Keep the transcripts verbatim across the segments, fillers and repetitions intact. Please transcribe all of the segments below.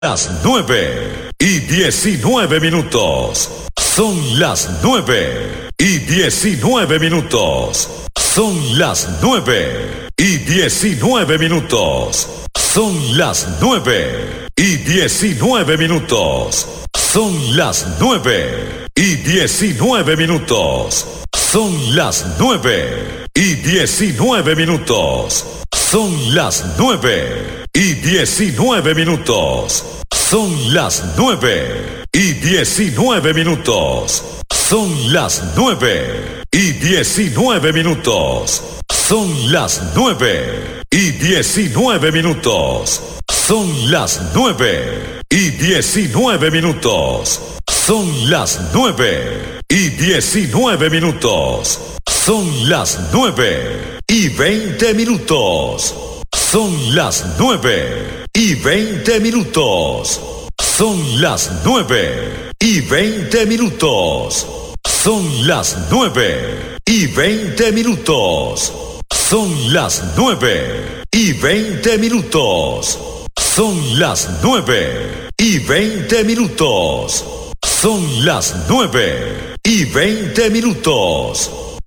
Las nueve y diecinueve minutos. Son las nueve y diecinueve minutos. Son las nueve y diecinueve minutos. Son las nueve y diecinueve minutos. Son las nueve y diecinueve minutos. Son las nueve y diecinueve minutos. Son las nueve y diecinueve minutos. Son las nueve y diecinueve minutos. Son las nueve y diecinueve minutos. Son las nueve y diecinueve minutos. Son las nueve y diecinueve minutos. Son las nueve y diecinueve minutos. Son las nueve y veinte minutos. Son las nueve y veinte minutos. Son las nueve y veinte minutos. Son las nueve y veinte minutos. Son las nueve y veinte minutos. Son las nueve y veinte minutos. Son las nueve y veinte minutos.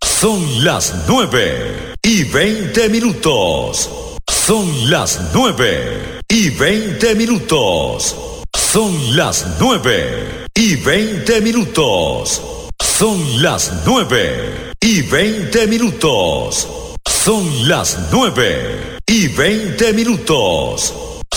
Son las nueve y veinte minutos. Son las nueve y veinte minutos. Son las nueve y veinte minutos. Son las nueve y veinte minutos. Son las nueve y veinte minutos.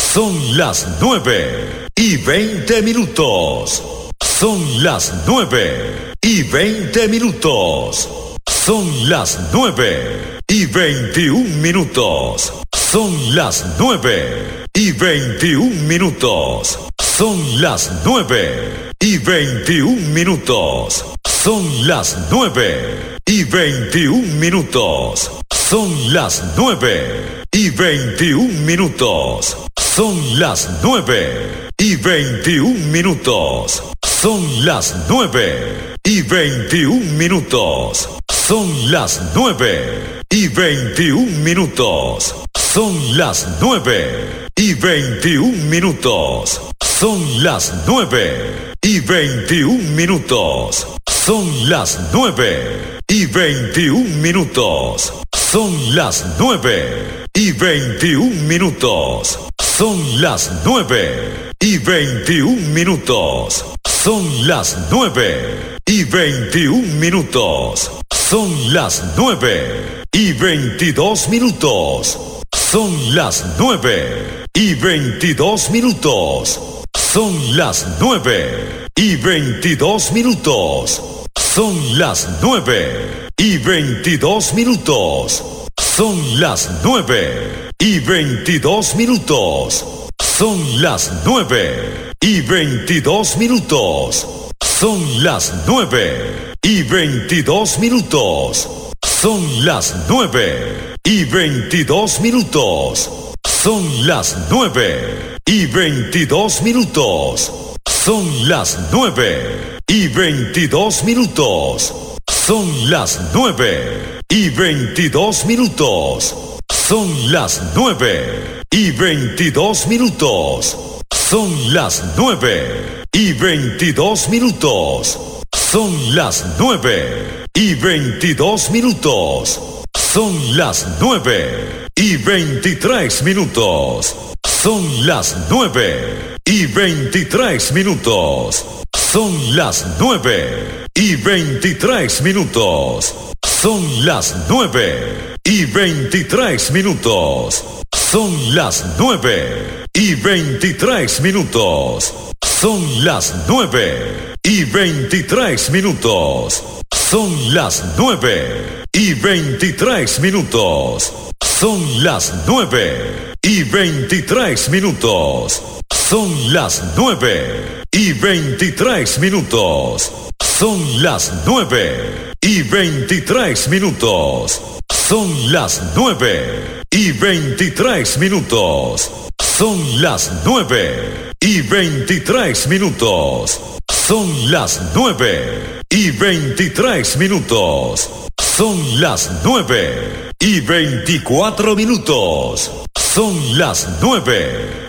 Son las nueve y veinte minutos. Son las nueve y veinte minutos. Son las nueve y veintiún minutos. Son las nueve y veintiún minutos. Son las nueve y veintiún minutos. Son las nueve y veintiún minutos. Son las nueve y veintiún minutos. Son las nueve y veintiún minutos. Son las nueve y veintiún minutos. Son las nueve y veintiún minutos. Son las nueve y veintiún minutos. Son las nueve y veintiún minutos. Son las nueve y veintiún minutos. Son las nueve y veintiún minutos. Son las nueve y veintiún minutos. Son las nueve y veintiún minutos. Son las nueve y veintidós minutos. Son las nueve y veintidós minutos. Son las nueve y veintidós minutos. Son las nueve y veintidós minutos. Son las nueve y veintidós minutos. Son las nueve y veintidós minutos. Son las nueve y veintidós minutos. Son las nueve y veintidós minutos. Son las nueve y veintidós minutos. Son las nueve y veintidós minutos. Son las nueve y veintidós minutos. Son las nueve y veintidós minutos. Son las nueve y veintidós minutos. Son las nueve y veintidós minutos. Son las nueve y veintitrés minutos. Son las nueve y veintitrés minutos. Son las nueve y veintitrés minutos. Son las nueve y veintitrés minutos. Son las nueve y veintitrés minutos. Son las nueve y veintitrés minutos. Son las nueve y veintitrés minutos. Son las nueve y veintitrés minutos. Son las nueve y veintitrés minutos. Son las nueve y veintitrés minutos. Son las nueve y veintitrés minutos. Son las nueve y veintitrés minutos. Son las nueve y veintitrés minutos. Son las nueve y veinticuatro minutos. Son las nueve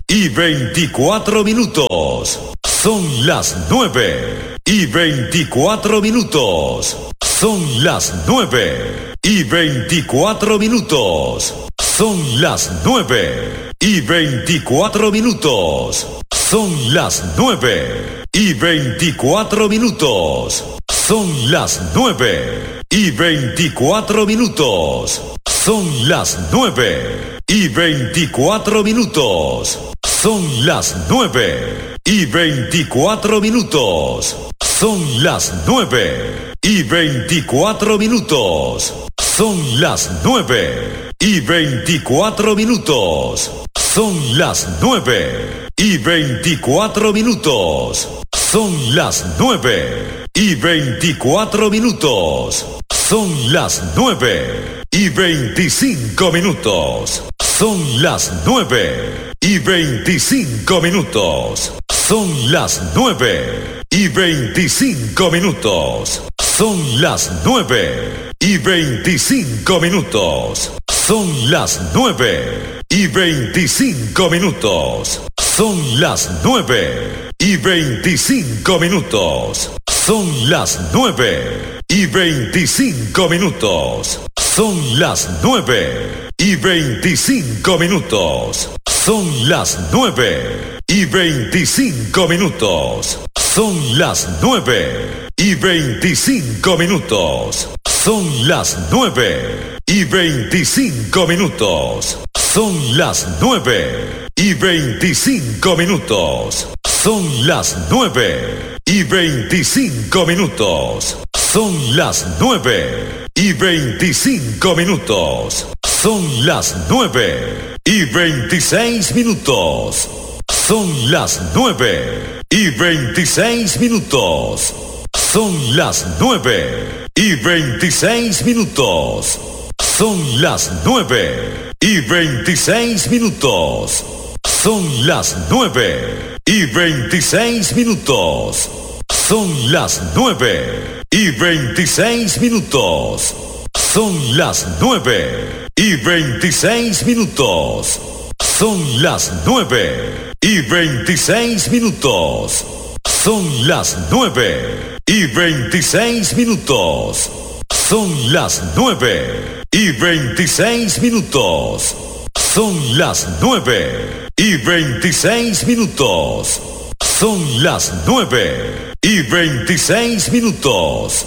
y veinticuatro minutos. Son las nueve y veinticuatro minutos. Son las nueve y veinticuatro minutos. Son las nueve y veinticuatro minutos. Son las nueve y veinticuatro minutos. Son las nueve y veinticuatro minutos. Son las nueve y veinticuatro minutos. Son las nueve y veinticuatro minutos. Son las nueve y veinticuatro minutos. Son las nueve y veinticuatro minutos. Son las nueve y veinticuatro minutos. Son las nueve y veinticuatro minutos. Son las nueve y veinticinco minutos. Son las nueve y veinticinco minutos. Son las nueve y veinticinco minutos. Son las nueve y veinticinco minutos. Son las nueve y veinticinco minutos. Son las nueve y veinticinco minutos. Son las nueve y veinticinco minutos. Son las nueve y veinticinco minutos. Son las nueve y veinticinco minutos. Son las nueve y veinticinco minutos. Son las nueve y veinticinco minutos. Son las nueve y veinticinco minutos. Son las nueve y veinticinco minutos. Son las nueve y veinticinco minutos. Son las nueve y veintiséis minutos. Son las nueve y veintiséis minutos. Son las nueve y veintiséis minutos. Son las nueve y veintiséis minutos. Son las nueve y veintiséis minutos. Son las nueve y veintiséis minutos. Son las nueve y veintiséis minutos. Son las nueve y veintiséis minutos. Son las nueve y veintiséis minutos. Son las nueve y veintiséis minutos. Son las nueve y veintiséis minutos. Son las nueve y veintiséis minutos.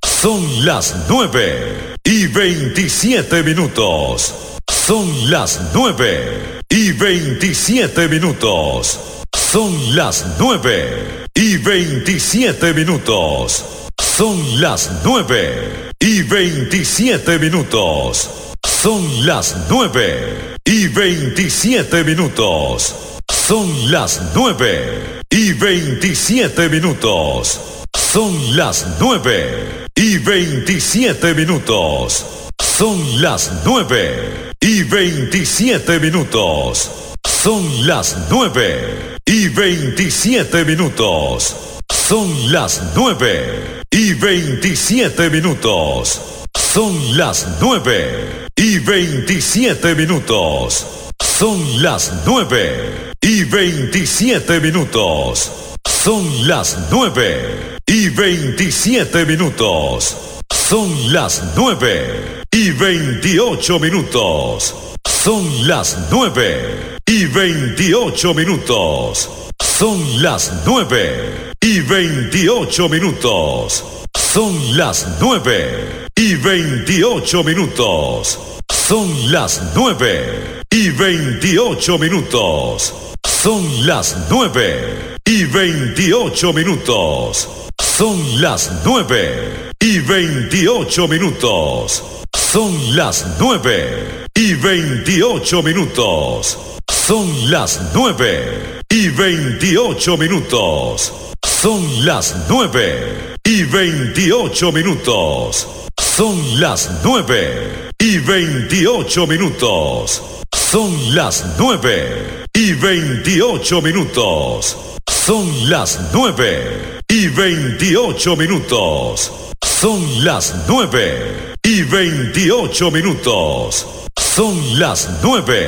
Son las nueve y veintisiete minutos. Son las nueve y veintisiete minutos. Son las nueve y veintisiete minutos. Son las nueve y veintisiete minutos. Son las nueve y veintisiete minutos. Son las nueve y veintisiete minutos. Son las nueve y veintisiete minutos. Son las nueve y veintisiete minutos. Son las nueve y veintisiete minutos. Son las nueve y veintisiete minutos. Son las nueve y veintisiete minutos. Son las nueve y veintisiete minutos. Son las nueve y veintisiete minutos. Son las nueve y veintiocho minutos. Son las nueve y veintiocho minutos. Son las nueve y veintiocho minutos. Son las nueve y veintiocho minutos. Son las nueve y veintiocho minutos. Son las nueve y veintiocho minutos. Son las nueve y veintiocho minutos. Son las nueve y veintiocho minutos. Son las nueve y veintiocho minutos. Son las nueve y veintiocho minutos. Son las nueve y veintiocho minutos. Son las nueve y veintiocho minutos. Son las nueve y veintiocho minutos. Son las nueve y veintiocho minutos. Son las nueve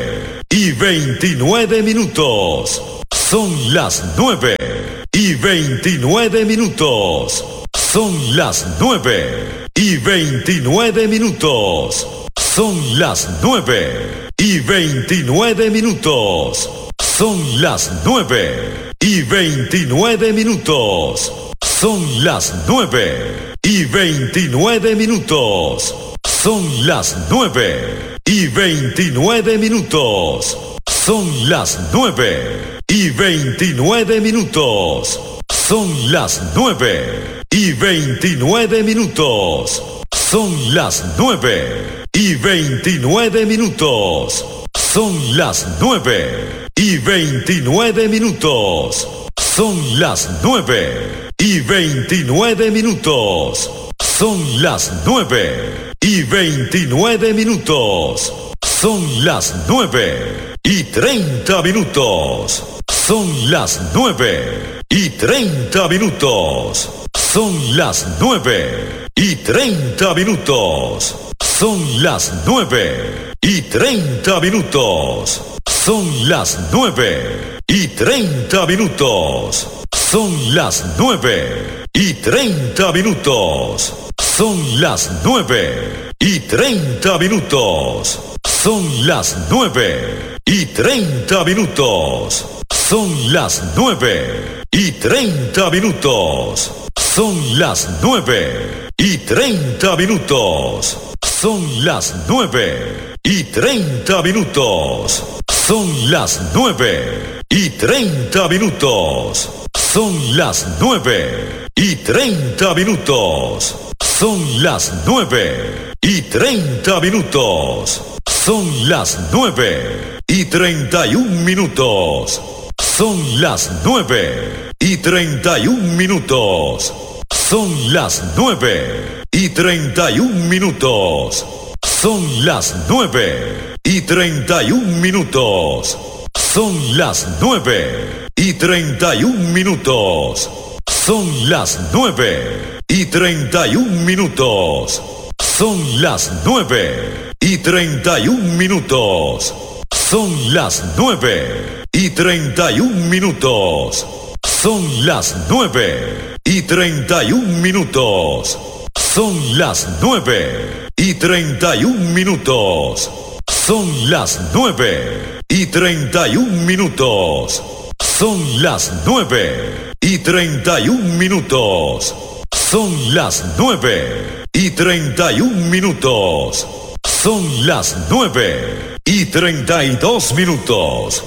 y veintinueve minutos. Son las nueve y veintinueve minutos. Son las nueve y veintinueve minutos. Son las nueve y veintinueve minutos. Son las nueve y veintinueve minutos. Son las nueve y veintinueve minutos. Son las nueve y veintinueve minutos. Son las nueve y veintinueve minutos. Son las nueve y veintinueve minutos. Son las nueve y veintinueve minutos. Son las nueve y veintinueve minutos. Son las nueve y veintinueve minutos. Son las nueve y veintinueve minutos. Son las nueve y treinta minutos. Son las nueve y treinta minutos. Son las nueve y treinta minutos. Son las nueve y treinta minutos. Son las nueve y treinta minutos. Son las nueve y treinta minutos. Son las nueve y treinta minutos. Son las nueve y treinta minutos. Son las nueve y treinta minutos. Son las nueve y treinta minutos. Son las nueve y treinta minutos. Son las nueve y treinta minutos. Son las nueve y treinta minutos. Son las nueve y treinta minutos. Son las nueve y treinta y un minutos. Son las nueve y treinta y un minutos. Son las nueve y treinta y un minutos. Son las nueve y treinta y un minutos. Son las nueve y treinta y un minutos. Son las nueve y treinta y un minutos. Son las nueve y treinta y un minutos. Son las nueve y treinta y un minutos. Son las nueve y treinta y un minutos. Son las nueve y treinta y un minutos. Son las nueve y treinta y un minutos. Son las nueve y treinta y un minutos. Son las nueve y treinta y un minutos. Son las nueve y treinta y dos minutos.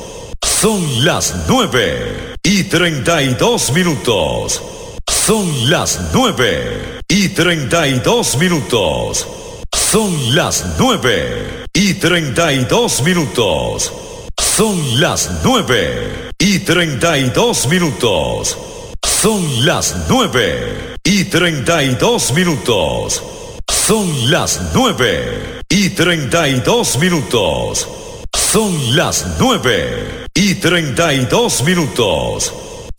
Son las nueve y treinta y dos minutos. Son las nueve y treinta y dos minutos. Son las nueve y treinta y dos minutos. Son las nueve y treinta y dos minutos. Son las nueve y treinta y dos minutos. Son las nueve y treinta y dos minutos. Son las nueve y treinta y dos minutos.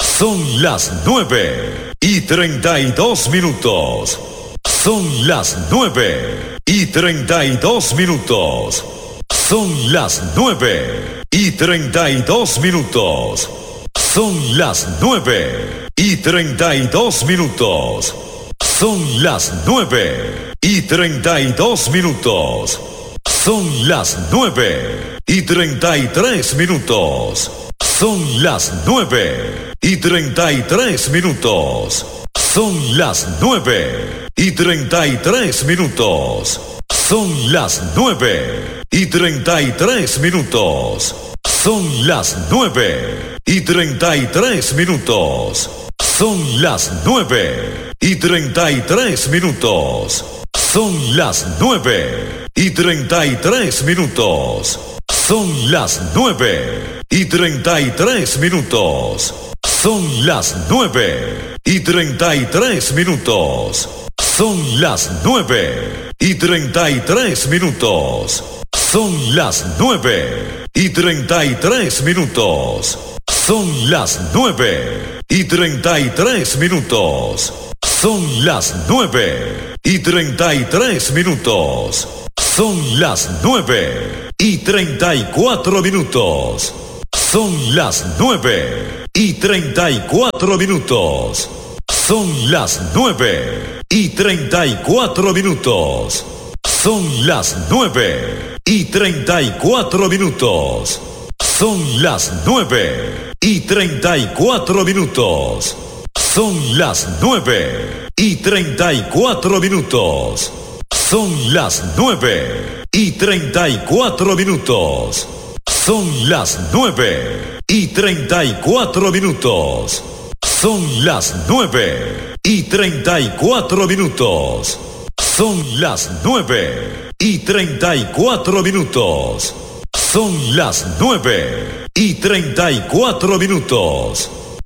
Son las nueve y treinta y dos minutos. Son las nueve y treinta y dos minutos. Son las nueve y treinta y dos minutos. Son las nueve y treinta y dos minutos. Son las nueve y treinta y dos minutos. Son las nueve y treinta y tres minutos. Son las nueve y treinta y tres minutos. Son las nueve y treinta y tres minutos. Son las nueve y treinta y tres minutos. Son las nueve y treinta y tres minutos. Son las nueve y treinta y tres minutos. Son las nueve y treinta y tres minutos. Son las nueve y treinta y tres minutos. Son las nueve y treinta y tres minutos. Son las nueve y treinta y tres minutos. Son las nueve y treinta y tres minutos. Son las nueve y treinta y tres minutos. Son las nueve y treinta y tres minutos. Son las nueve y treinta y cuatro minutos. Son las nueve y treinta y cuatro minutos. Son las nueve y treinta y cuatro minutos. Son las nueve y treinta y cuatro minutos. Son las nueve y treinta y cuatro minutos. Son las nueve y treinta y cuatro minutos. Son las nueve y treinta y cuatro minutos. Son las nueve y treinta y cuatro minutos. Son las nueve y treinta y cuatro minutos. Son las nueve y treinta y cuatro minutos. Son las nueve y treinta y cuatro minutos.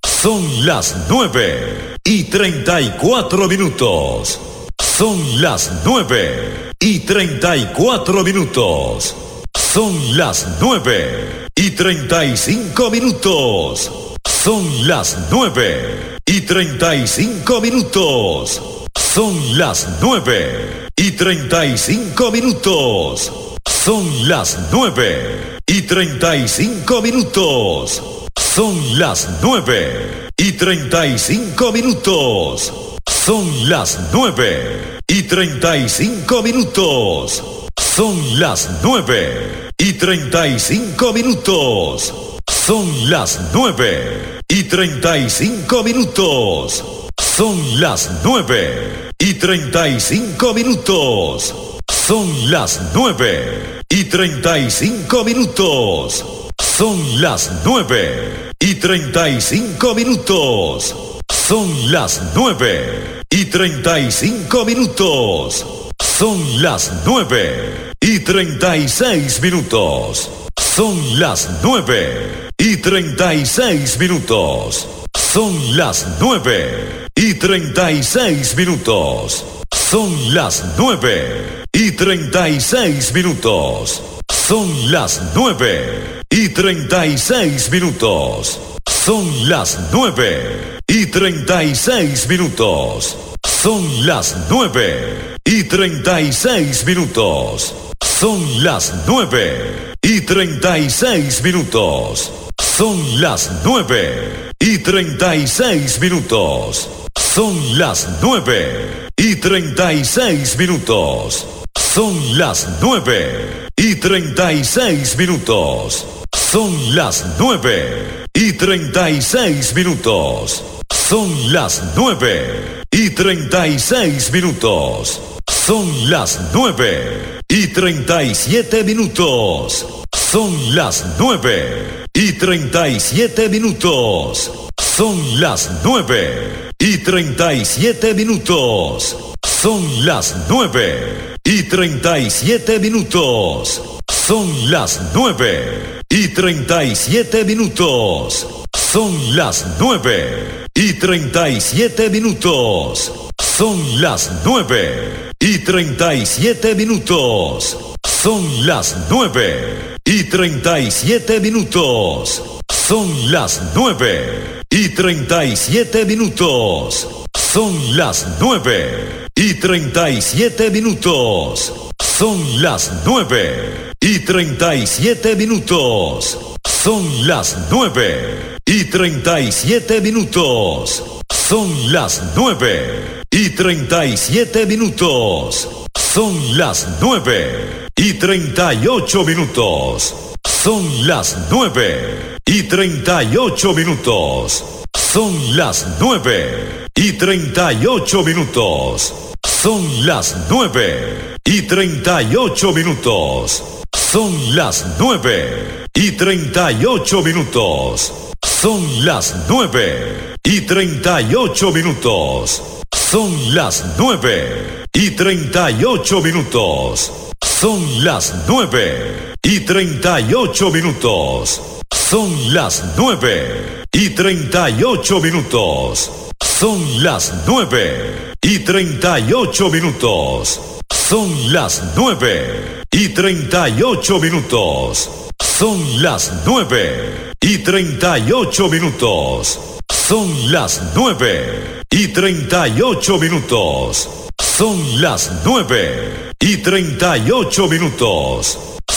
Son las nueve y treinta y cuatro minutos. Son las nueve y treinta y cuatro minutos. Son las nueve y treinta y cinco minutos. Son las nueve y treinta y cinco minutos. Son las nueve y treinta y cinco minutos. Son las nueve y treinta y cinco minutos. Son las nueve y treinta y cinco minutos. Son las nueve y treinta y cinco minutos. Son las nueve y treinta y cinco minutos. Son las nueve y treinta y cinco minutos. Son las nueve y treinta y cinco minutos. Son las nueve y treinta y cinco minutos. Son las nueve y treinta y cinco minutos. Son las nueve y treinta y cinco minutos. Son las nueve y treinta y seis minutos. Son las nueve y treinta y seis minutos. Son las nueve y treinta y seis minutos. Son las nueve y treinta y seis minutos. Son las nueve y treinta y seis minutos. Son las nueve y treinta y seis minutos. Son las nueve y treinta y seis minutos. Son las nueve y treinta y seis minutos. Son las nueve y treinta y seis minutos. Son las nueve y treinta y seis minutos. Son las nueve y treinta y seis minutos. Son las nueve y treinta y seis minutos. Son las nueve y treinta y seis minutos. Son las nueve y treinta y siete minutos. Son las nueve y treinta y siete minutos. Son las nueve y treinta y siete minutos. Son las nueve y treinta y siete minutos. Son las nueve y treinta y siete minutos. Son las nueve y treinta y siete minutos. Son las nueve y treinta y siete minutos. Son las nueve y treinta y siete minutos. Son las nueve y treinta y siete minutos. Son las nueve y treinta y siete minutos. Son las nueve y treinta y siete minutos. Son las nueve y treinta y siete minutos. Son las nueve y treinta y siete minutos. Son las nueve y treinta y ocho minutos. Son las nueve y treinta y ocho minutos. Son las nueve y treinta y ocho minutos. Son las nueve y treinta y ocho minutos. Son las nueve y treinta y ocho minutos. Son las nueve y treinta y ocho minutos. Son las nueve y treinta y ocho minutos. Son las nueve y treinta y ocho minutos. Son las nueve y treinta y ocho minutos. Son las nueve y treinta y ocho minutos. Son las nueve y treinta y ocho minutos. Son las nueve y treinta y ocho minutos. Son las nueve y treinta y ocho minutos. Son las nueve y treinta y ocho minutos.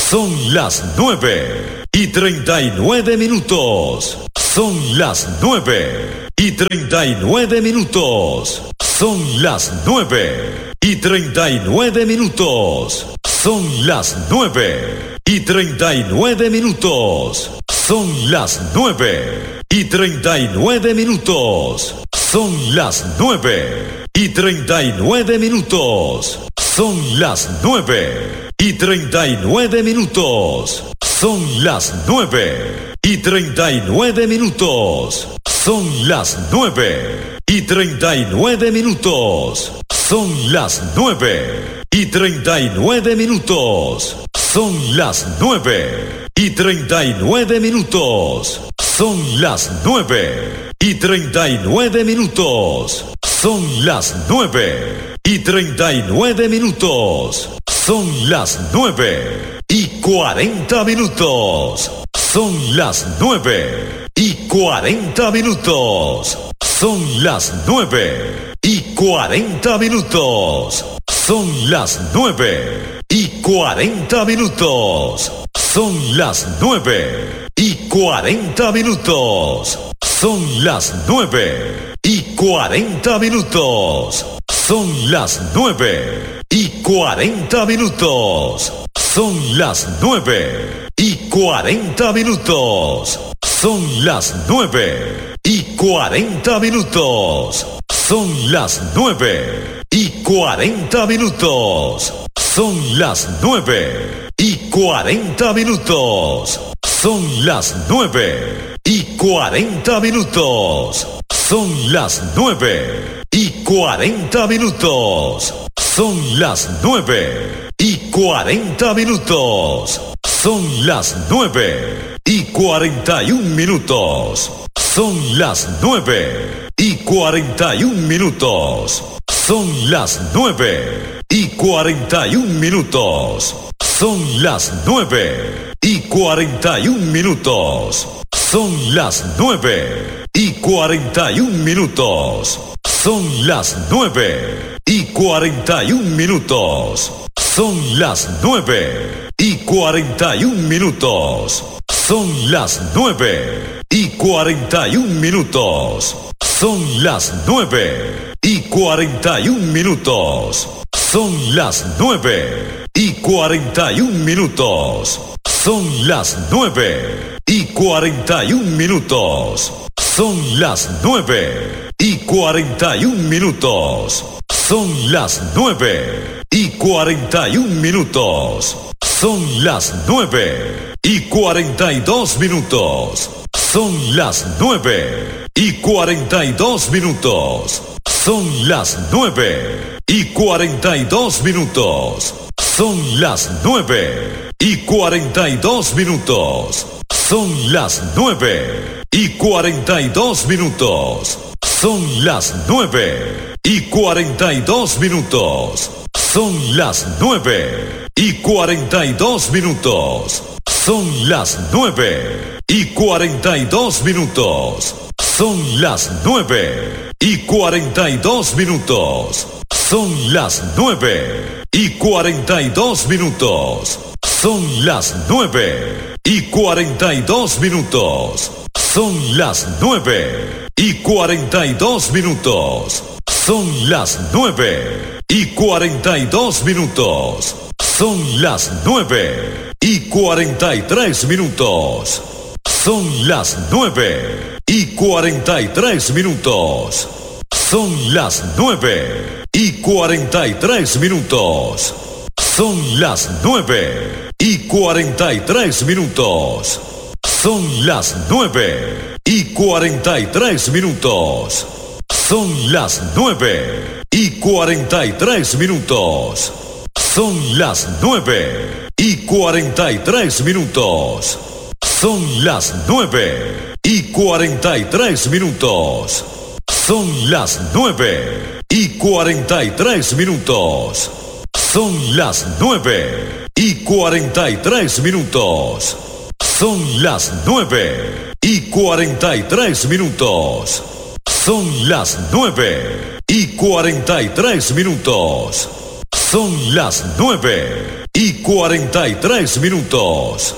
Son las nueve y treinta y nueve minutos. Son las nueve y treinta y nueve minutos. Son las nueve y treinta y nueve minutos. Son las nueve y treinta y nueve minutos. Son las nueve y treinta y nueve minutos. Son las nueve y treinta y nueve minutos. Son las nueve y treinta y nueve minutos. Son las nueve y treinta y nueve minutos. Son las nueve y treinta y nueve minutos. Son las nueve y treinta y nueve minutos. Son las nueve y treinta y nueve minutos. Son las nueve y treinta y nueve minutos. Son las nueve y treinta y nueve minutos. Son las nueve y cuarenta minutos. Son las nueve y cuarenta minutos. Son las nueve y cuarenta minutos. Son las nueve y cuarenta minutos. Son las nueve y cuarenta minutos. Son las nueve y cuarenta minutos. Son las nueve y cuarenta minutos. Son las nueve y cuarenta minutos. Son las nueve y cuarenta minutos. Son las nueve y cuarenta minutos. Son las nueve y cuarenta minutos. Son las nueve y cuarenta minutos. Son las nueve y cuarenta minutos. Son las nueve y cuarenta minutos. Son las nueve y cuarenta y un minutos. Son las nueve y cuarenta y un minutos. Son las nueve y cuarenta y un minutos. Son las nueve y cuarenta y un minutos. Son las nueve y cuarenta y un minutos. Son las nueve y cuarenta y un minutos. Son las nueve y cuarenta y un minutos. Son las nueve y cuarenta y un minutos. Son las nueve y cuarenta y un minutos. Son las nueve y cuarenta y un minutos. Son las nueve y cuarenta y un minutos. Son las nueve y cuarenta y un minutos. Son las nueve y cuarenta y un minutos. Son las nueve y cuarenta y dos minutos. Son las nueve y cuarenta y dos minutos. Son las nueve y cuarenta y dos minutos. Son las nueve y cuarenta y dos minutos. Son las nueve y cuarenta y dos minutos. Son las nueve y cuarenta y dos minutos. Son las nueve y cuarenta y dos minutos. Son las nueve y cuarenta y dos minutos. Son las nueve y cuarenta y dos minutos. Son las nueve y cuarenta y dos minutos. Son las nueve y cuarenta y dos minutos. Son las nueve y cuarenta y dos minutos. Son las nueve y cuarenta y dos minutos. Son las nueve y cuarenta y tres minutos. Son las nueve y cuarenta y tres minutos. Son las nueve y cuarenta y tres minutos. Son las nueve y cuarenta y tres minutos. Son las nueve y cuarenta y tres minutos. Son las nueve y cuarenta y tres minutos. Son las nueve y cuarenta y tres minutos. Son las nueve y cuarenta y tres minutos. Son las nueve y cuarenta y tres minutos. Son las nueve y cuarenta y tres minutos. Son las nueve y cuarenta y tres minutos. Son las nueve y cuarenta y tres minutos. Son las nueve y cuarenta y tres minutos.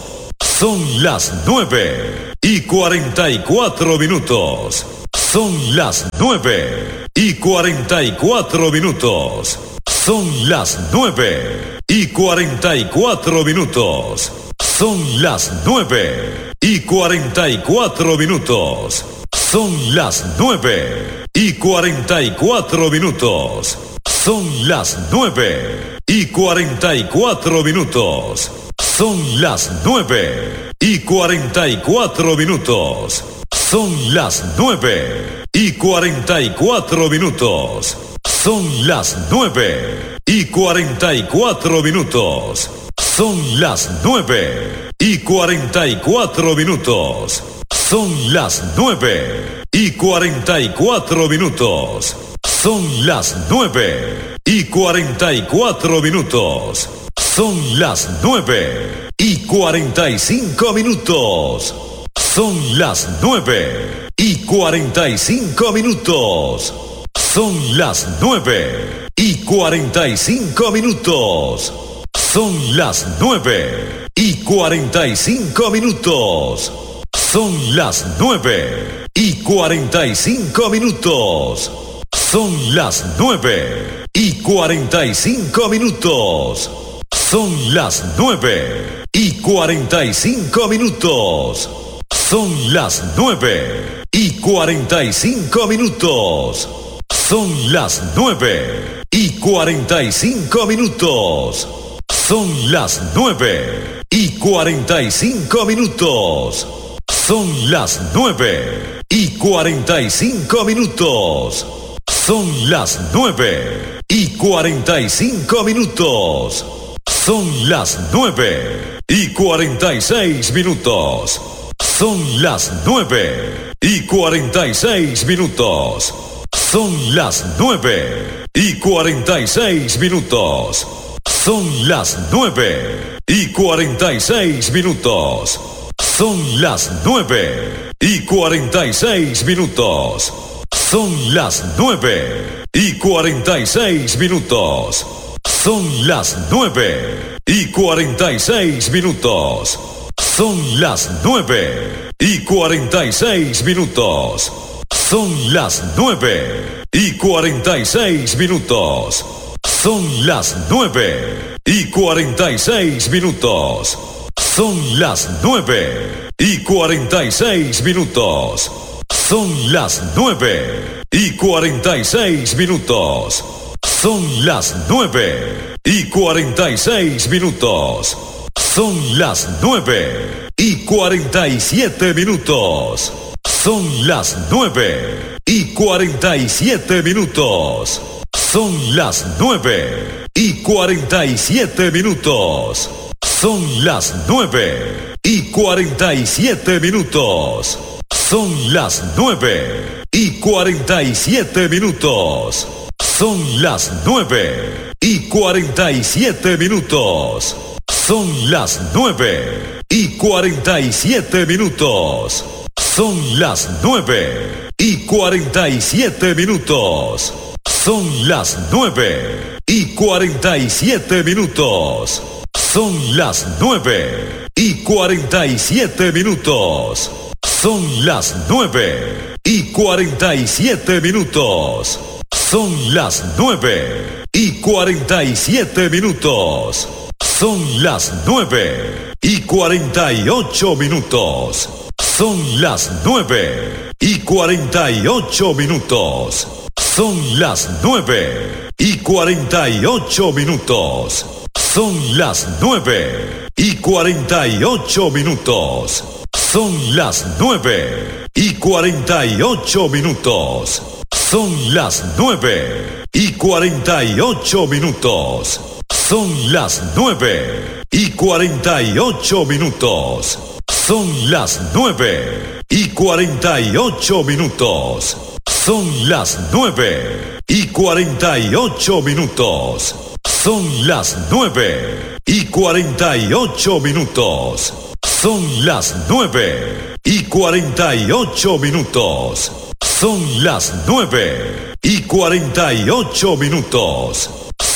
Son las nueve y cuarenta y cuatro minutos. Son las nueve y cuarenta y cuatro minutos. Son las nueve y cuarenta y cuatro minutos. Son las nueve y cuarenta y cuatro minutos. Son las nueve y cuarenta y cuatro minutos. Son las nueve y cuarenta y cuatro minutos. Son las nueve y cuarenta y cuatro minutos. Son las nueve y cuarenta y cuatro minutos. Son las nueve y cuarenta y cuatro minutos. Son las nueve y cuarenta y cuatro minutos. Son las nueve y cuarenta y cuatro minutos. Son las nueve y cuarenta y cuatro minutos. Son las nueve y cuarenta y cinco minutos. Son las nueve y cuarenta y cinco minutos. Son las nueve y cuarenta y cinco minutos. Son las nueve y cuarenta y cinco minutos. Son las nueve y cuarenta y cinco minutos. Son las nueve y cuarenta y cinco minutos. Son las nueve y cuarenta y cinco minutos. Son las nueve y cuarenta y cinco minutos. Son las nueve y cuarenta y cinco minutos. Son las nueve y cuarenta y cinco minutos. Son las nueve y cuarenta y cinco minutos. Son las nueve y cuarenta y cinco minutos. Son las nueve y cuarenta y seis minutos. Son las nueve y cuarenta y seis minutos. Son las nueve y cuarenta y seis minutos. Son las nueve y cuarenta y seis minutos. Son las nueve y cuarenta y seis minutos. Son las nueve y cuarenta y seis minutos. Son las nueve y cuarenta y seis minutos. Son las nueve y cuarenta y seis minutos. Son las nueve y cuarenta y seis minutos. Son las nueve y cuarenta y seis minutos. Son las nueve y cuarenta y seis minutos. Son las nueve y cuarenta y seis minutos. Son las nueve y cuarenta y seis minutos. Son las nueve y cuarenta y siete minutos. Son las nueve y cuarenta y siete minutos. Son las nueve y cuarenta y siete minutos. Son las nueve y cuarenta y siete minutos. Son las nueve y cuarenta y siete minutos. Son las nueve y cuarenta y siete minutos. Son las nueve y cuarenta y siete minutos. Son las nueve y cuarenta y siete minutos. Son las nueve y cuarenta y siete minutos. Son las nueve y cuarenta y siete minutos. Son las nueve y cuarenta y siete minutos. Son las nueve y cuarenta y siete minutos. Son las nueve y cuarenta y ocho minutos. Son las nueve y cuarenta y ocho minutos. Son las nueve y cuarenta y ocho minutos. Son las nueve y cuarenta y ocho minutos. Son las nueve y cuarenta y ocho minutos. Son las nueve y cuarenta y ocho minutos. Son las nueve y cuarenta y ocho minutos. Son las nueve y cuarenta y ocho minutos. Son las nueve y cuarenta y ocho minutos. Son las nueve y cuarenta y ocho minutos. Son las nueve y cuarenta y ocho minutos. Son las nueve y cuarenta y ocho minutos.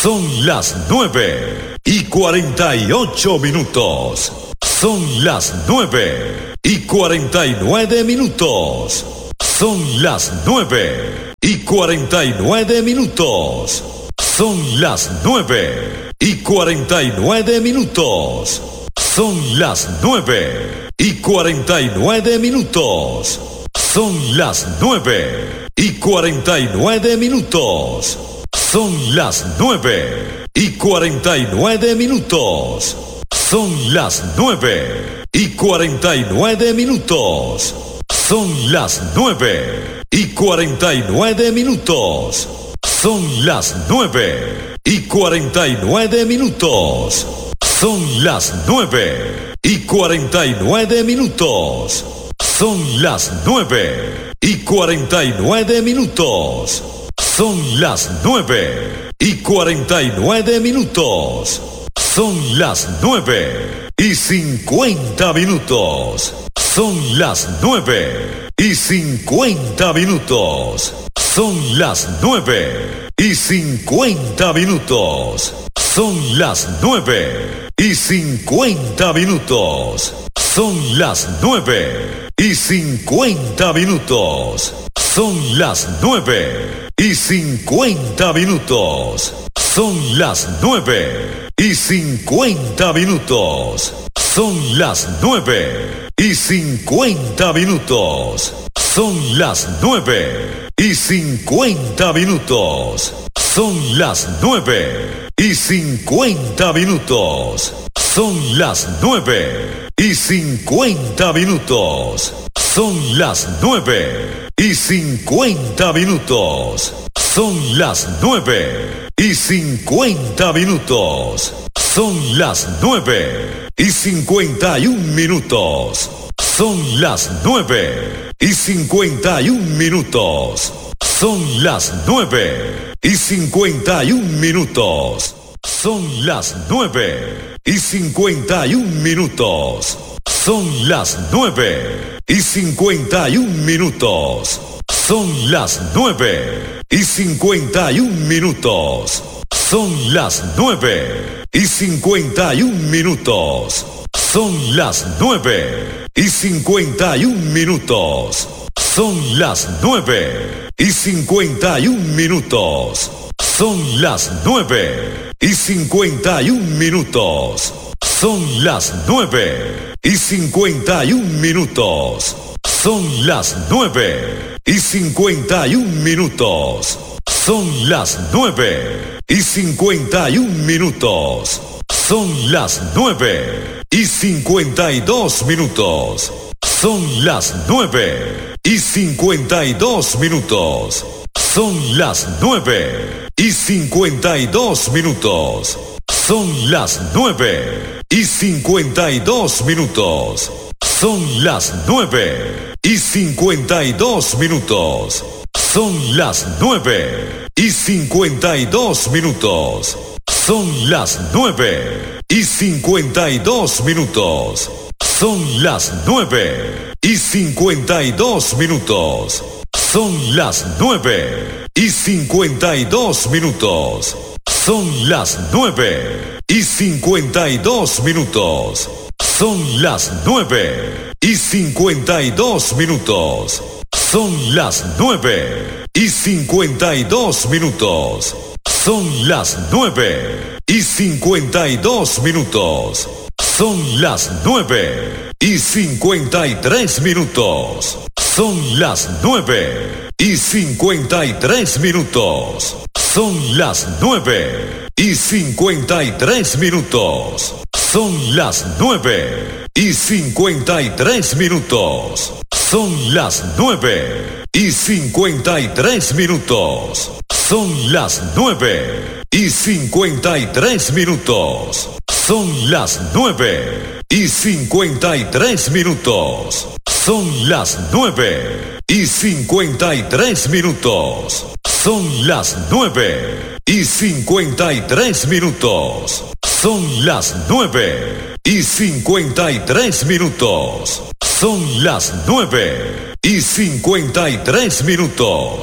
Son las nueve y cuarenta y ocho minutos. Son las nueve y cuarenta y nueve minutos. Son las nueve y cuarenta y nueve minutos. Son las nueve y cuarenta y nueve minutos. Son las nueve y cuarenta y nueve minutos. Son las nueve y cuarenta y nueve minutos. Son las nueve y cuarenta y nueve minutos. Son las nueve y cuarenta y nueve minutos. Son las nueve y cuarenta y nueve minutos. Son las nueve y cuarenta y nueve minutos. Son las nueve y cuarenta y nueve minutos. Son las nueve y cuarenta y nueve minutos. Son las nueve y cuarenta y nueve minutos. Son las nueve y cincuenta minutos. Son las nueve y cincuenta minutos. Son las nueve y cincuenta minutos. Son las nueve y cincuenta minutos. Son las nueve y cincuenta minutos. Son las nueve y cincuenta minutos. Son las nueve y cincuenta minutos. Son las nueve y cincuenta minutos. Son las nueve y cincuenta minutos. Son las nueve y cincuenta minutos. Son las nueve y cincuenta minutos. Son las nueve y cincuenta minutos. Son las nueve y cincuenta minutos. Son las nueve y cincuenta y un minutos. Son las nueve y cincuenta y un minutos. Son las nueve y cincuenta y un minutos. Son las nueve y cincuenta y un minutos. Son las nueve y cincuenta y un minutos. Son las nueve y cincuenta y un minutos. Son las nueve y cincuenta y un minutos. Son las nueve y cincuenta y un minutos. Son las nueve y cincuenta y un minutos. Son las nueve y cincuenta y un minutos. Son las nueve y cincuenta y un minutos. Son las nueve y cincuenta y un minutos. Son las nueve y cincuenta y un minutos. Son las nueve y cincuenta y dos minutos. Son las nueve y cincuenta y dos minutos. Son las nueve y cincuenta y dos minutos. Son las nueve y cincuenta y dos minutos. Son las nueve y cincuenta y dos minutos. Son las nueve y cincuenta y dos minutos. Son las nueve y cincuenta y dos minutos. Son las nueve y cincuenta y dos minutos. Son las nueve y cincuenta y dos minutos. Son las nueve y cincuenta y dos minutos. Son las nueve y cincuenta y dos minutos. Son las nueve y cincuenta y dos minutos. Son las nueve y cincuenta y dos minutos. Son las nueve y cincuenta y tres minutos. Son las nueve y cincuenta y tres minutos. Son las nueve y cincuenta y tres minutos. Son las nueve y cincuenta y tres minutos. Son las nueve y cincuenta y tres minutos. Son las nueve y cincuenta y tres minutos. Son las nueve y cincuenta y tres minutos. Son las nueve y cincuenta y tres minutos. Son las nueve y cincuenta y tres minutos. Son las nueve y cincuenta y tres minutos. Son las nueve y cincuenta y tres minutos.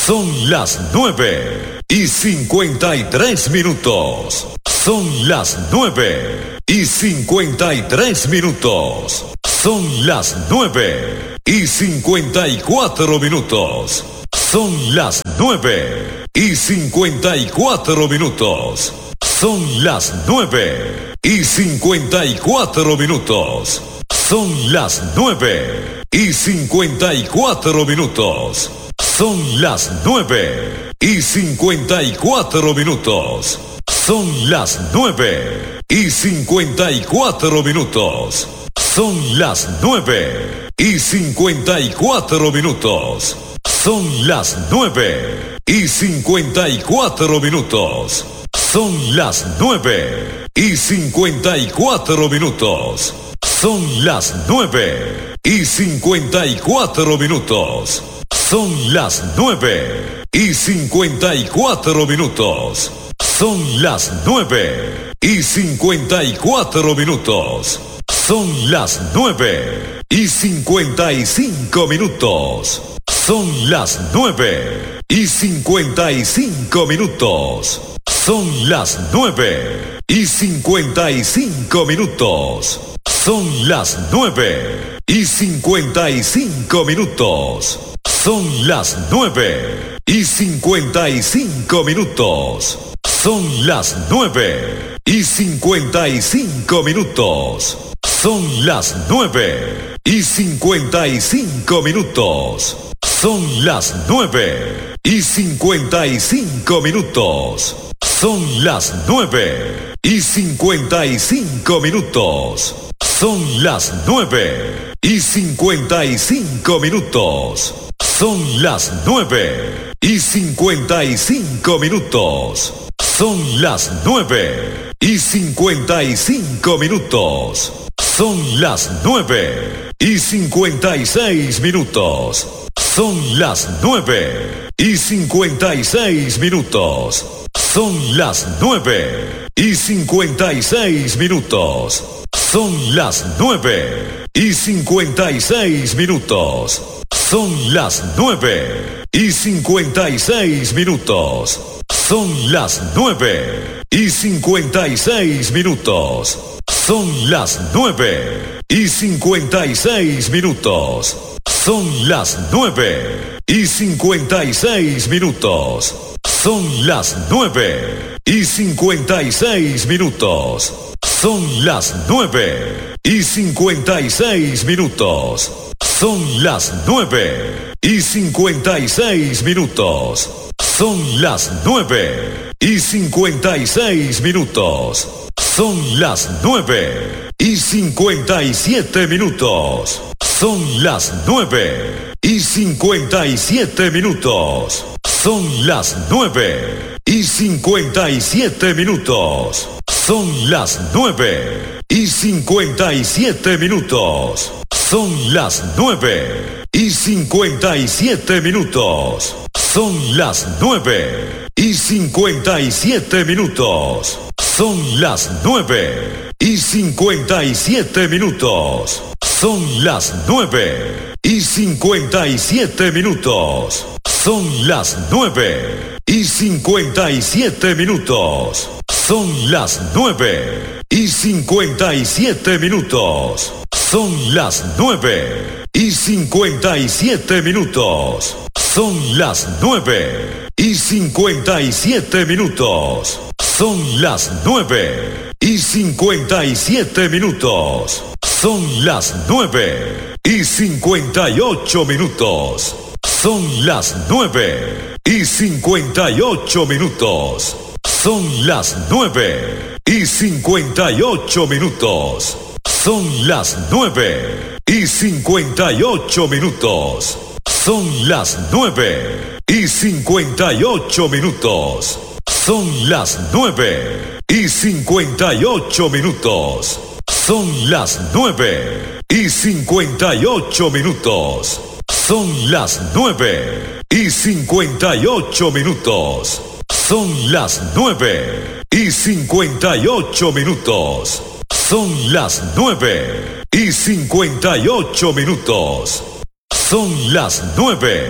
Son las nueve y cincuenta y tres minutos. Son las nueve y cincuenta y tres minutos. Son las nueve y cincuenta y cuatro minutos. Son las nueve y cincuenta y cuatro minutos. Son las nueve y cincuenta y cuatro minutos. Son las nueve y cincuenta y cuatro minutos. Son las nueve y cincuenta y cuatro minutos. Son las nueve y cincuenta y cuatro minutos. Son las nueve y cincuenta y cuatro minutos. Son las nueve y cincuenta y cuatro minutos. Son las nueve y cincuenta y cuatro minutos. Son las nueve y cincuenta y cuatro minutos. Son las nueve y cincuenta y cuatro minutos. Son las nueve y cincuenta y cuatro minutos. Son las nueve y cincuenta y cinco minutos. Son las nueve y cincuenta y cinco minutos. Son las nueve y cincuenta y cinco minutos. Son las nueve y cincuenta y cinco minutos. Son las nueve y cincuenta y cinco minutos. Son las nueve y cincuenta y cinco minutos. Son las nueve y cincuenta y cinco minutos. Son las nueve y cincuenta y cinco minutos. Son las nueve y cincuenta y cinco minutos. Son las nueve y cincuenta y cinco minutos. Son las nueve y cincuenta y cinco minutos. Son las nueve y cincuenta y cinco minutos. Son las nueve y cincuenta y seis minutos. Son las nueve y cincuenta y seis minutos. Son las nueve y cincuenta y seis minutos. Son las nueve y cincuenta y seis minutos. Son las nueve y cincuenta y seis minutos. Son las nueve y cincuenta y seis minutos. Son las nueve y cincuenta y seis minutos. Son las nueve y cincuenta y seis minutos. Son las nueve y cincuenta y seis minutos. Son las nueve y cincuenta y seis minutos. Son las nueve y cincuenta y seis minutos. Son las nueve y cincuenta y seis minutos. Son las nueve y cincuenta y siete minutos. Son las nueve y cincuenta y siete minutos. Son las nueve y cincuenta y siete minutos. Son las nueve y cincuenta y siete minutos. Son las nueve y cincuenta y siete minutos. Son las nueve y cincuenta y siete minutos. Son las nueve y cincuenta y siete minutos. Son las nueve y cincuenta y siete minutos. Son las nueve y cincuenta y siete minutos. Son las nueve y cincuenta y siete minutos. Son las nueve y cincuenta y siete minutos. Son las nueve y cincuenta y siete minutos. Son las nueve y cincuenta y siete minutos. Son las nueve y cincuenta y ocho minutos. Son las nueve y cincuenta y ocho minutos. Son las nueve y cincuenta y ocho minutos. Son las nueve y cincuenta y ocho minutos. Son las nueve y cincuenta y ocho minutos. Son las nueve y cincuenta y ocho minutos. Son las nueve y cincuenta y ocho minutos. Son las nueve y cincuenta y ocho minutos. Son las nueve y cincuenta y ocho minutos. Son las nueve y cincuenta y ocho minutos. Son las nueve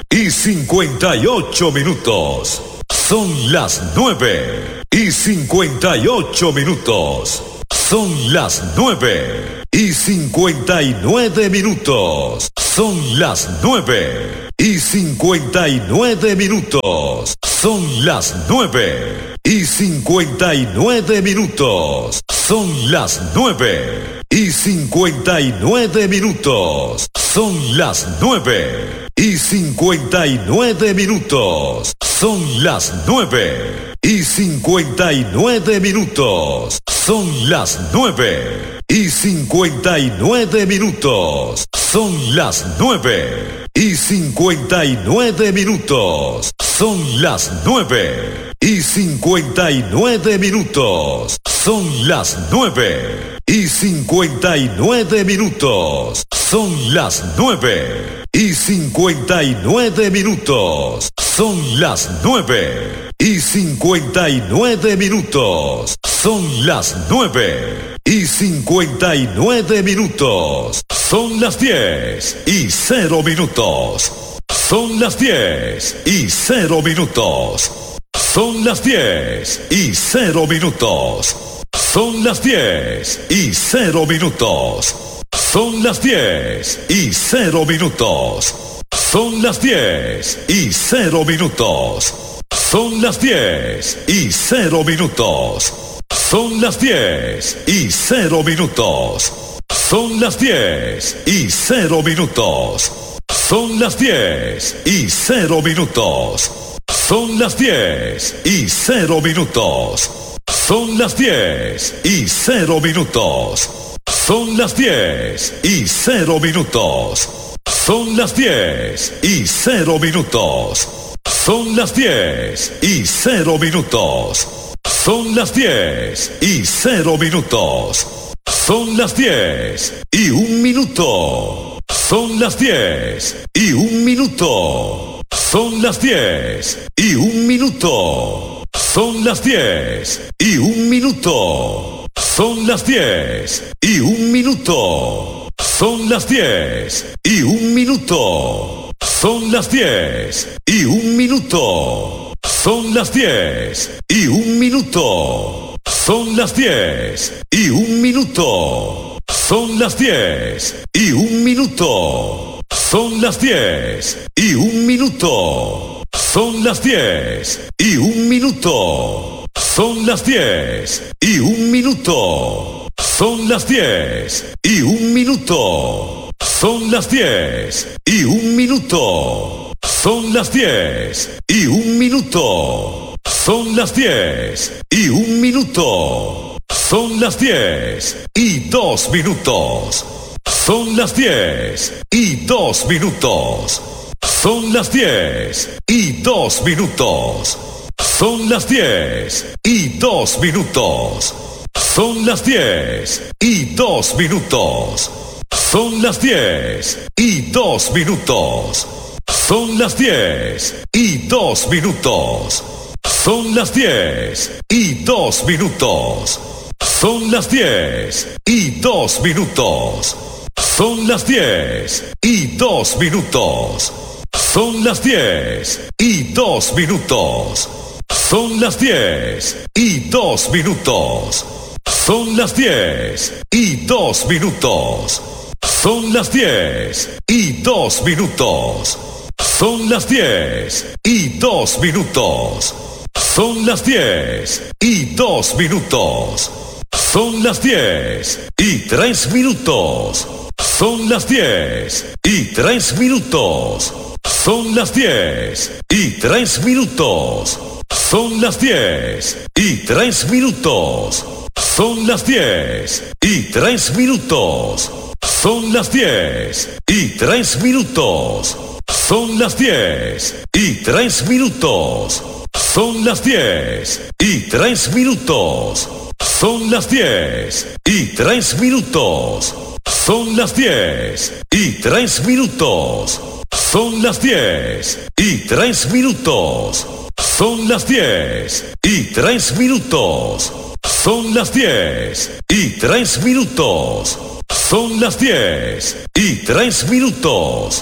y cincuenta y ocho minutos. Son las nueve y cincuenta y ocho minutos. Son las nueve y cincuenta y nueve minutos. Son las nueve y cincuenta y nueve minutos. Son las nueve y cincuenta y nueve minutos. Son las nueve y cincuenta y nueve minutos. Son las nueve y cincuenta y nueve minutos. Son las nueve y cincuenta y nueve minutos. Son las nueve y cincuenta y nueve minutos. Son las nueve y cincuenta y nueve minutos. Son las nueve y cincuenta y nueve minutos. Son las nueve y cincuenta y nueve minutos. Son las nueve y cincuenta y nueve minutos. Son las nueve y cincuenta y nueve minutos. Son las nueve y cincuenta y nueve minutos. Son las diez y cero minutos. Son las diez y cero minutos. Son las diez y cero minutos. Son las diez y cero minutos. Son las diez y cero minutos. Son las diez y cero minutos. Son las diez y cero minutos. Son las diez y cero minutos. Son las diez y cero minutos. Son las diez y cero minutos. Son las diez y cero minutos. Son las diez y cero minutos. Son las diez y cero minutos. Son las diez y cero minutos. Son las diez y cero minutos. Son las diez y cero minutos. Son las diez y un minuto. Son las diez y un minuto. Son las diez y un minuto. Son las diez y un minuto. Son las diez y un minuto. Son las diez y un minuto. Son las diez y un minuto. Son las diez y un minuto. Son las diez y un minuto. Son las diez y un minuto. Son las diez y un minuto. Son las diez y un minuto. Son las diez y un minuto. Son las diez y un minuto. Son las diez y un minuto. Son las diez y un minuto. Son las diez y un minuto. Son las diez y dos minutos. Son las diez y dos minutos. Son las diez y dos minutos. Son las diez y dos minutos. Son las diez y dos minutos. Son las diez y dos minutos. Son las diez y dos minutos. Son las diez y dos minutos. Son las diez y dos minutos. Son las diez y dos minutos. Son las diez y dos minutos. Son las diez y dos minutos. Son las diez y dos minutos. Son las diez y dos minutos. Son las diez y dos minutos. Son las diez y dos minutos. Son las diez y tres minutos. Son las diez y tres minutos. Son las diez y tres minutos. Son las diez y tres minutos. Son las diez y tres minutos. Son las diez y tres minutos. Son las diez y tres minutos. Son las diez y tres minutos. Son las diez y tres minutos. Son las diez y tres minutos. Son las diez y tres minutos. Son las diez y tres minutos. Son las diez y tres minutos. Son las diez y tres minutos.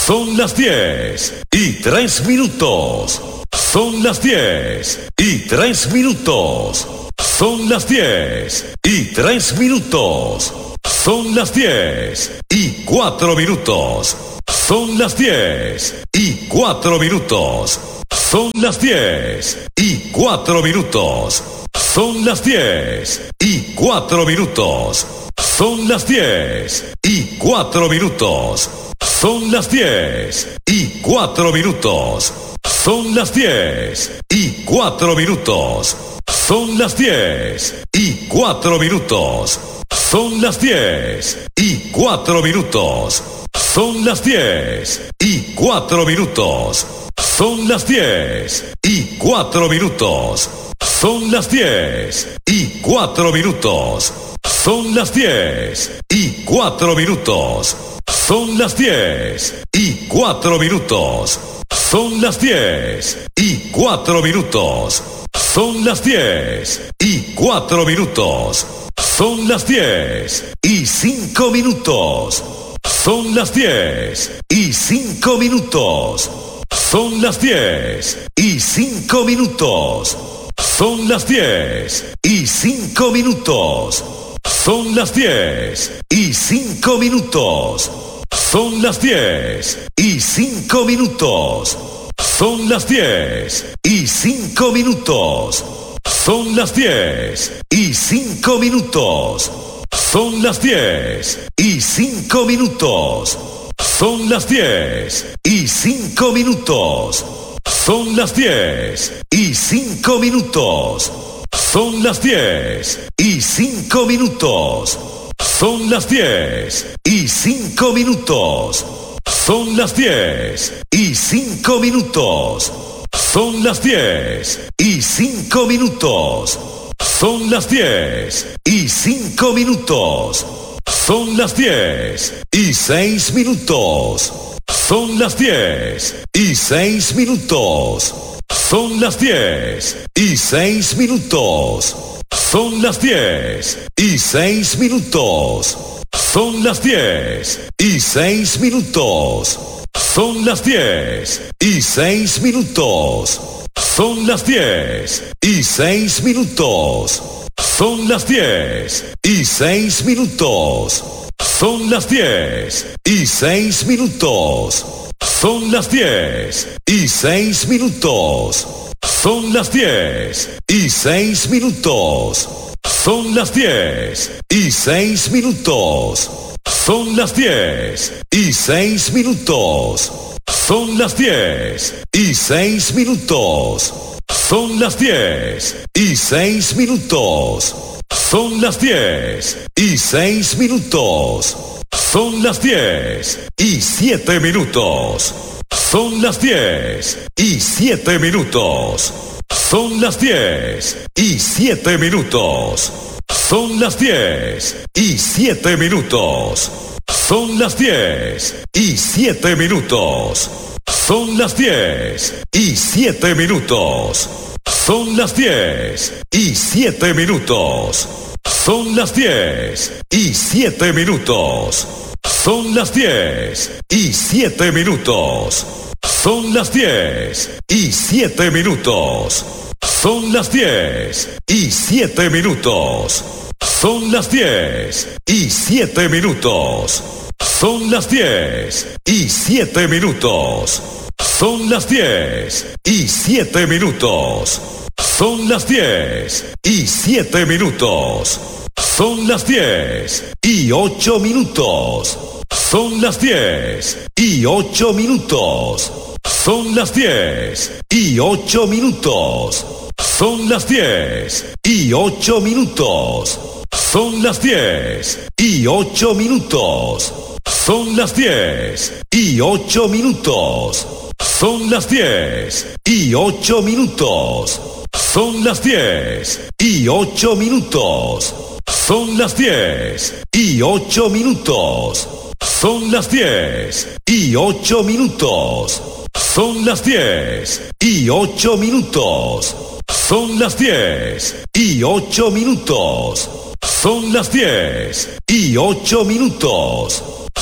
Son las diez y tres minutos. Son las diez y tres minutos. Son las diez y tres minutos. Son las diez y cuatro minutos. Son las diez y cuatro minutos. Son las diez y cuatro minutos. Son las diez y cuatro minutos. Son las diez y cuatro minutos. Son las diez y cuatro minutos. Son las diez y cuatro minutos. Son las diez y cuatro minutos. Son las diez y cuatro minutos. Son las diez y cuatro minutos. Son las diez y cuatro minutos. Son las diez y cuatro minutos. Son las diez y cuatro minutos. Son las diez y cuatro minutos. Son las diez y cuatro minutos. Son las diez y cuatro minutos. Son las diez y cinco minutos. Son las diez y cinco minutos. Son las diez y cinco minutos. Son las diez y cinco minutos. Son las diez y cinco minutos. Son las diez y cinco minutos. Son las diez y cinco minutos. Son las diez y cinco minutos. Son las diez y cinco minutos. Son las diez y cinco minutos. Son las diez y cinco minutos. Son las diez y cinco minutos. Son las diez y cinco minutos. Son las diez y cinco minutos. Son las diez y cinco minutos. Son las diez y cinco minutos. Son las diez y seis minutos. Son las diez y seis minutos. Son las diez y seis minutos. Son las diez y seis minutos. Son las diez y seis minutos. Son las diez y seis minutos. Son las diez y seis minutos. Son las diez y seis minutos. Son las diez y seis minutos. Son las diez y seis minutos. Son las diez y seis minutos. Son las diez y seis minutos. Son las diez y seis minutos. Son las diez y seis minutos. Son las diez y seis minutos. Son las diez y seis minutos. Son las diez y siete minutos. Son las diez y siete minutos. Son las diez y siete minutos. Son las diez y siete minutos. Son las diez y siete minutos. Son las diez y siete minutos. Son las diez y siete minutos. Son las diez y siete minutos. Son las diez y siete minutos. Son las diez y siete minutos. Son las diez y siete minutos. Son las diez y siete minutos. Son las diez y siete minutos. Son las diez y siete minutos. Son las diez y siete minutos. Son las diez y ocho minutos. Son las diez y ocho minutos. Son las diez y ocho minutos. Son las diez y ocho minutos. Son las diez y ocho minutos. Son las diez y ocho minutos. Son las diez y ocho minutos. Son las diez y ocho minutos. Son las diez y ocho minutos. Son las diez y ocho minutos. Son las diez y ocho minutos. Son las diez y ocho minutos. Son las diez y ocho minutos.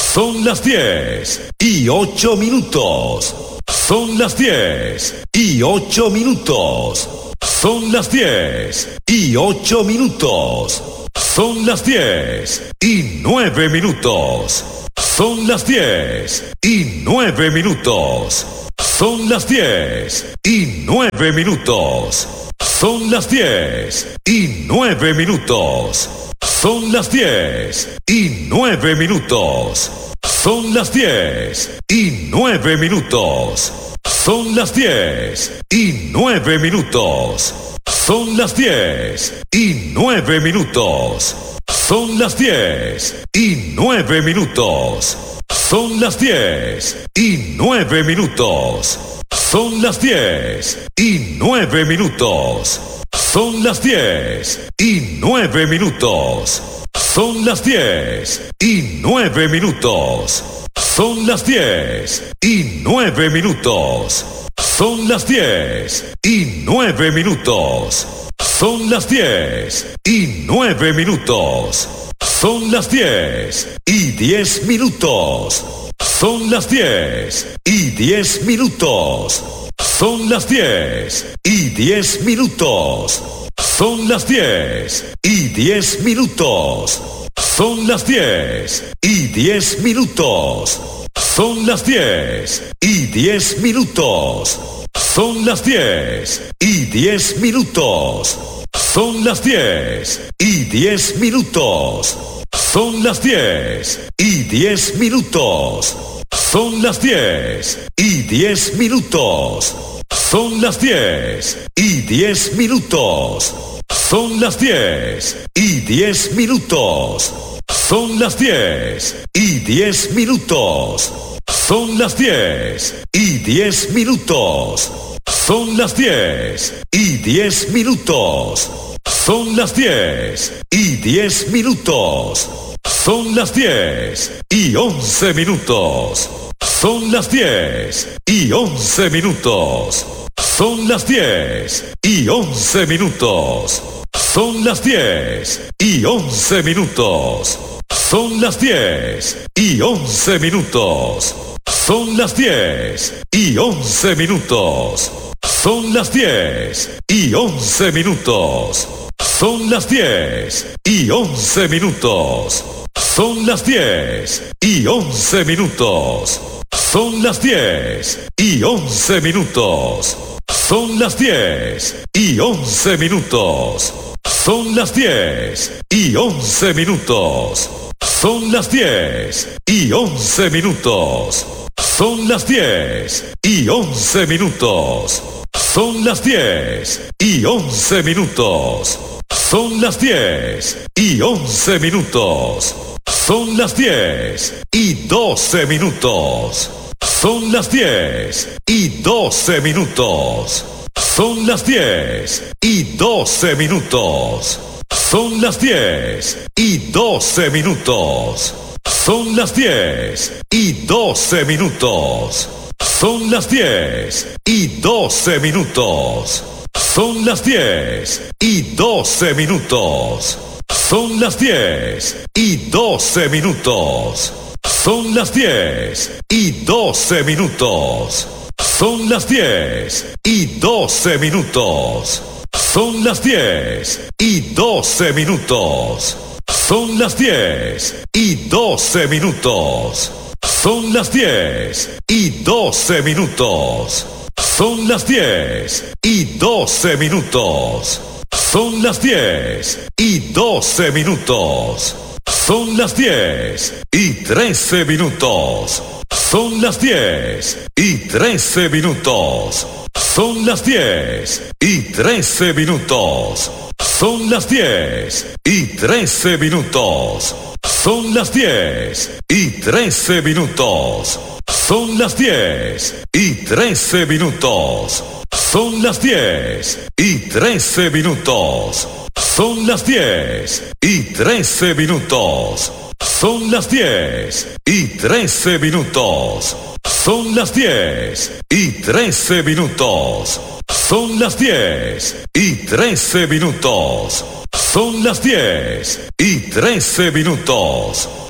Son las diez y ocho minutos. Son las diez y ocho minutos. Son las diez y ocho minutos. Son las diez y nueve minutos. Son las diez y nueve minutos. Son las diez y nueve minutos. Son las diez y nueve minutos. Son las diez y nueve minutos. Son las diez y nueve minutos. Son las diez y nueve minutos. Son las diez y nueve minutos. Son las diez y nueve minutos. Son las diez y nueve minutos. Son las diez y nueve minutos. Son las diez y nueve minutos. Son las diez y nueve minutos. Son las diez y nueve minutos. Son las diez y nueve minutos. Son las diez y nueve minutos. Son las diez y diez minutos. Son las diez y diez minutos. Son las diez y diez minutos. Son las diez y diez minutos. Son las diez y diez minutos. Son las diez y diez minutos. Son las diez y diez minutos. Son las diez y diez minutos. Son las diez y diez minutos. Son las diez y diez minutos. Son las diez y diez minutos. Son las diez y diez minutos. Son las diez y diez minutos. Son las diez y diez minutos. Son las diez y diez minutos. Son las diez y diez minutos. Son las diez y once minutos. Son las diez y once minutos. Son las diez y once minutos. Son las diez y once minutos. Son las diez y once minutos. Son las diez y once minutos. Son las diez y once minutos. Son las diez y once minutos. Son las diez y once minutos. Son las diez y once minutos. Son las diez y once minutos. Son las diez y once minutos. Son las diez y once minutos. Son las diez y once minutos. Son las diez y once minutos. Son las diez y once minutos. Son las diez y doce minutos. Son las diez y doce minutos. Son las diez y doce minutos. Son las diez y doce minutos. Son las diez y doce minutos. Son las diez y doce minutos. Son las diez y doce minutos. Son las diez y doce minutos. Son las diez y doce minutos. Son las diez y doce minutos. Son las diez y doce minutos. Son las diez y doce minutos. Son las diez y doce minutos. Son las diez y doce minutos. Son las diez y doce minutos. Son las diez y trece minutos. Son las diez y trece minutos. Son las diez y trece minutos. Son las diez y trece minutos. Son las diez y trece minutos. Son las diez y trece minutos. Son las diez y trece minutos. Son las diez y trece minutos. Son las diez y trece minutos. Son las diez y trece minutos. Son las diez y trece minutos. Son las diez y trece minutos.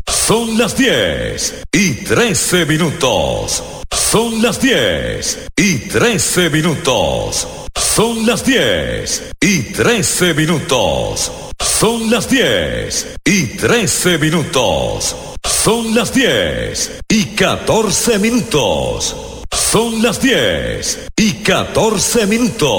Son las diez y trece minutos. Son las diez y trece minutos. Son las diez y trece minutos. Son las diez y trece minutos. Son las diez y catorce minutos. Son las diez y catorce minutos.